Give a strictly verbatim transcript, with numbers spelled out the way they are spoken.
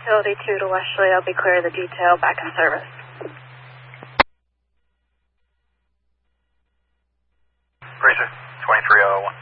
Facility two to Wesley. I'll be clear of the detail. Back in service. Racer, twenty-three oh one.